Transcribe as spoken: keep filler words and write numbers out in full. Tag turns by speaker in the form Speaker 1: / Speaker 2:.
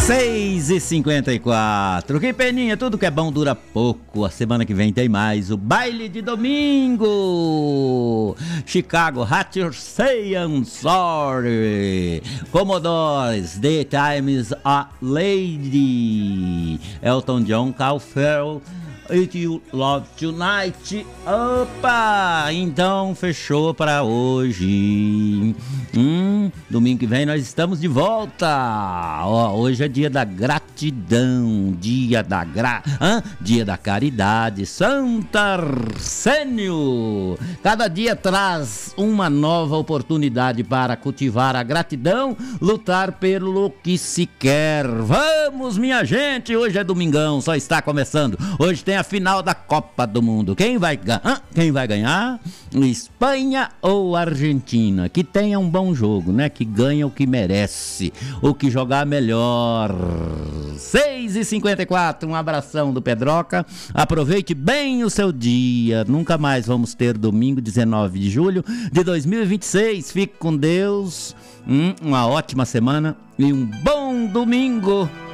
Speaker 1: seis e cinquenta e quatro. Que peninha, tudo que é bom dura pouco. A semana que vem tem mais o baile de domingo. Chicago, Hatcher, Say I'm Sorry. Commodores, The Times a Lady. Elton John, Carl Ferrell, If You Love Tonight. Opa! Então fechou para hoje. Hum, domingo que vem nós estamos de volta. Ó, hoje é dia da gratidão, dia da gra... Hã? Dia da caridade, Santa Arsênio. Cada dia traz uma nova oportunidade para cultivar a gratidão, lutar pelo que se quer. Vamos, minha gente, hoje é domingão, só está começando. Hoje tem a final da Copa do Mundo. Quem vai ganhar? Quem vai ganhar? Espanha ou Argentina? Que tenha um bom jogo, né? Que ganha o que merece, o que jogar melhor. seis e cinquenta e quatro, um abração do Pedroca. Aproveite bem o seu dia. Nunca mais vamos ter domingo dezenove de julho de dois mil e vinte e seis. Fique com Deus. Hum, uma ótima semana e um bom domingo.